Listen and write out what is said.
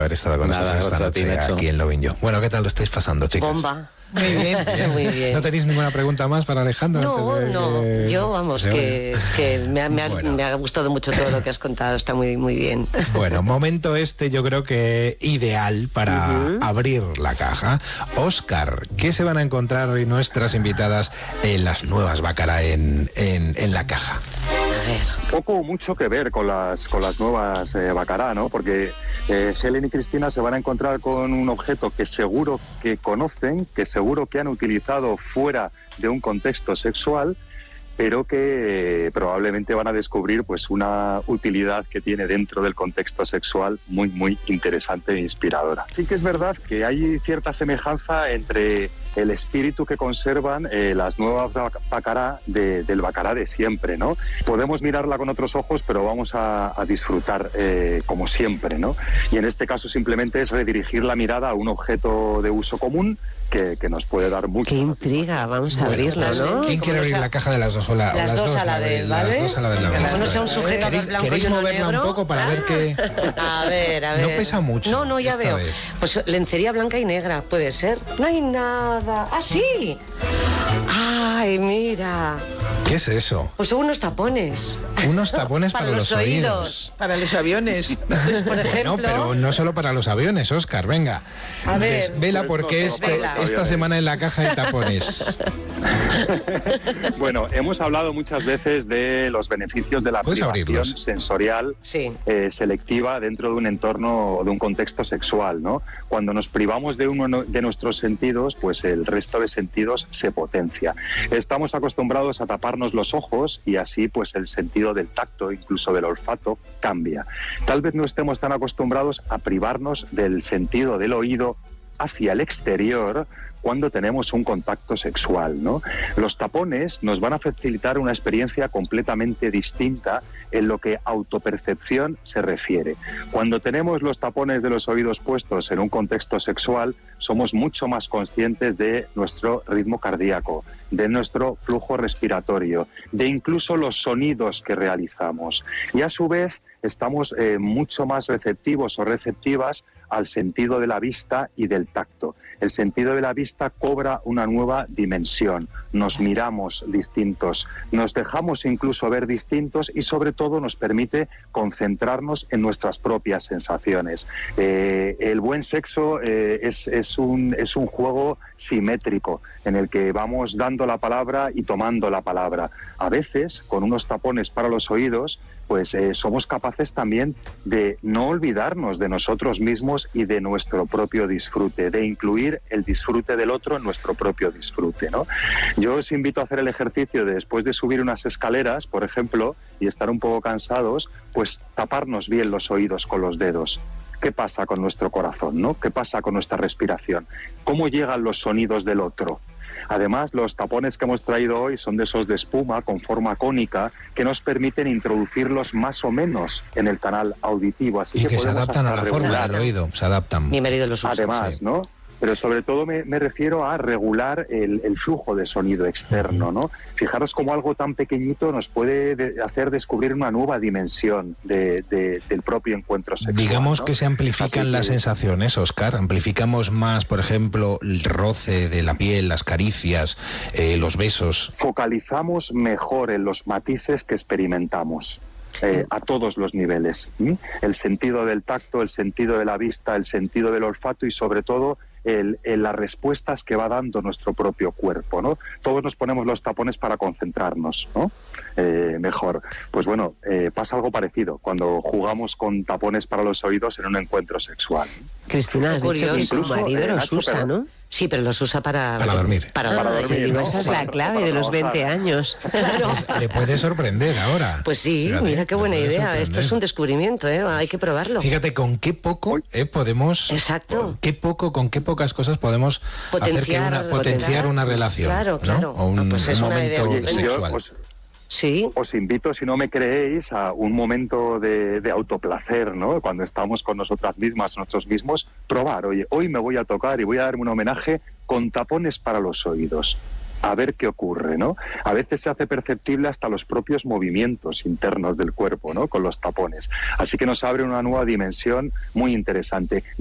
haber estado con nosotros esta noche aquí en Lovin' You. Bueno, ¿qué tal lo estáis pasando, chicos? Bomba. Muy bien. Muy bien. ¿No tenéis ninguna pregunta más para Alejandro? No, yo vamos, que me ha gustado mucho todo lo que has contado, está muy, muy bien. Bueno, momento yo creo que ideal para abrir la caja. Óscar, ¿qué se van a encontrar hoy nuestras invitadas en las nuevas Baccarat en la caja? A ver. Poco o mucho que ver con las nuevas Baccarat, ¿no? Porque Helen y Cristina se van a encontrar con un objeto que seguro que conocen, que seguro que han utilizado fuera de un contexto sexual, pero que probablemente van a descubrir pues una utilidad que tiene dentro del contexto sexual muy, muy interesante e inspiradora. Sí que es verdad que hay cierta semejanza entre el espíritu que conservan las nuevas Baccarat del Baccarat de siempre, ¿no? Podemos mirarla con otros ojos, pero vamos a disfrutar como siempre, ¿no? Y en este caso simplemente es redirigir la mirada a un objeto de uso común que nos puede dar mucho. Qué intriga, vamos a abrirla, ¿no? ¿Quién quiere abrir la caja de las dos? Las dos a la vez, ¿vale? Las dos a la vez. Como no sea un sujeto blanco y ¿Queréis uno moverla negro? un poco para ver qué...? A ver. No pesa mucho. No, ya veo. Vez. Pues lencería blanca y negra, puede ser. No hay nada. ¡Ah, sí! ¡Ay, mira! ¿Qué es eso? Pues son unos tapones. Unos tapones para los oídos. Para los aviones. Pues, por ejemplo... No, pero no solo para los aviones, Óscar, venga. A ver. Desvela porque esta semana en la caja hay tapones. Bueno, hemos hablado muchas veces de los beneficios de la privación sensorial selectiva dentro de un entorno o de un contexto sexual, ¿no? Cuando nos privamos de uno de nuestros sentidos, pues el resto de sentidos se potencia. Estamos acostumbrados a taparnos los ojos y así pues el sentido del tacto, incluso del olfato, cambia. Tal vez no estemos tan acostumbrados a privarnos del sentido del oído hacia el exterior cuando tenemos un contacto sexual, ¿no? Los tapones nos van a facilitar una experiencia completamente distinta en lo que autopercepción se refiere. Cuando tenemos los tapones de los oídos puestos en un contexto sexual, somos mucho más conscientes de nuestro ritmo cardíaco, de nuestro flujo respiratorio, de incluso los sonidos que realizamos. Y a su vez estamos mucho más receptivos o receptivas al sentido de la vista y del tacto. El sentido de la vista cobra una nueva dimensión. Nos miramos distintos, nos dejamos incluso ver distintos y sobre todo nos permite concentrarnos en nuestras propias sensaciones. El buen sexo es un juego simétrico en el que vamos dando la palabra y tomando la palabra. A veces, con unos tapones para los oídos, pues somos capaces también de no olvidarnos de nosotros mismos y de nuestro propio disfrute, de incluir el disfrute del otro en nuestro propio disfrute, ¿no? Yo os invito a hacer el ejercicio de, después de subir unas escaleras, por ejemplo, y estar un poco cansados, pues taparnos bien los oídos con los dedos. ¿Qué pasa con nuestro corazón, ¿no? ¿Qué pasa con nuestra respiración? ¿Cómo llegan los sonidos del otro? Además, los tapones que hemos traído hoy son de esos de espuma con forma cónica que nos permiten introducirlos más o menos en el canal auditivo. Así y que se podemos adaptan a la forma del oído, se adaptan. Mi marido los usa. Además, sí. ¿no? Pero sobre todo me refiero a regular el flujo de sonido externo, ¿no? Fijaros cómo algo tan pequeñito nos puede hacer descubrir una nueva dimensión del propio encuentro sexual. Digamos, ¿no? Que se amplifican las sensaciones, Óscar. Amplificamos más, por ejemplo, el roce de la piel, las caricias, los besos. Focalizamos mejor en los matices que experimentamos. A todos los niveles. El sentido del tacto, el sentido de la vista, el sentido del olfato y sobre todo las respuestas que va dando nuestro propio cuerpo, ¿no? Todos nos ponemos los tapones para concentrarnos, ¿no? Mejor. Pues bueno, pasa algo parecido cuando jugamos con tapones para los oídos en un encuentro sexual. Cristina, has dicho que su marido los Nacho, usa, ¿no? Sí, pero los usa para dormir. Para dormir, digo, ¿no? esa es la clave de los 20 años. Claro. Le puede sorprender ahora. Pues sí, fíjate, mira qué buena idea. Esto es un descubrimiento, hay que probarlo. Fíjate con qué poco podemos... Exacto. Con qué pocas cosas podemos potenciar una relación. Claro, ¿no? claro. O un Pues es momento una idea sexual. Sí. Os invito, si no me creéis, a un momento de autoplacer, ¿no? Cuando estamos con nosotras mismas, nosotros mismos, probar. Oye, hoy me voy a tocar y voy a darme un homenaje con tapones para los oídos. a ver qué ocurre, ¿no? A veces se hace perceptible hasta los propios movimientos internos del cuerpo, ¿no? Con los tapones. Así que nos abre una nueva dimensión muy interesante.